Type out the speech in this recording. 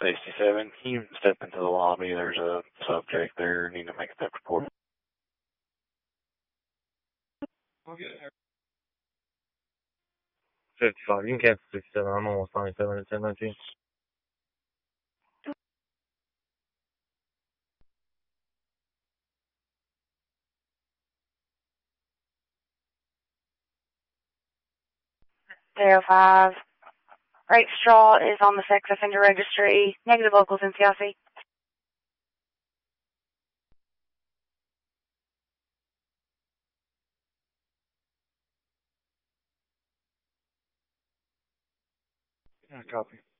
67, can you step into the lobby? There's a subject there. Need to make a step report. Okay. 55, you can cancel 67. I'm almost 97 at 1019. .05. Right straw is on the sex offender registry. Negative locals in CIC. Yeah, copy.